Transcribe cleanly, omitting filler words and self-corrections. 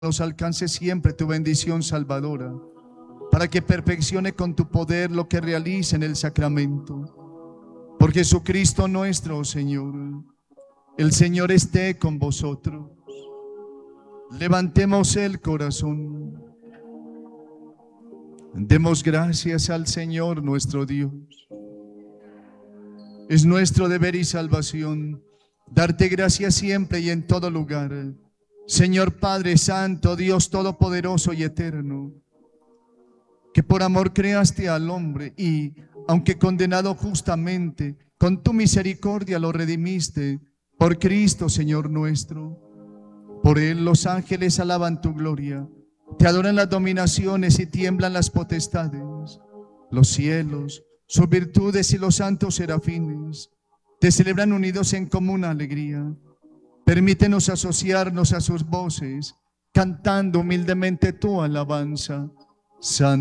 nos alcance siempre tu bendición salvadora, para que perfeccione con tu poder lo que realiza en el sacramento. Por Jesucristo nuestro Señor. El Señor esté con vosotros. Levantemos el corazón. Demos gracias al Señor nuestro Dios. Es nuestro deber y salvación darte gracias siempre y en todo lugar, Señor Padre Santo, Dios Todopoderoso y Eterno, que por amor creaste al hombre y, aunque condenado justamente, con tu misericordia lo redimiste por Cristo, Señor nuestro. Por Él los ángeles alaban tu gloria, te adoran las dominaciones y tiemblan las potestades. Los cielos, sus virtudes y los santos serafines te celebran unidos en común alegría. Permítenos asociarnos a sus voces, cantando humildemente tu alabanza. Santo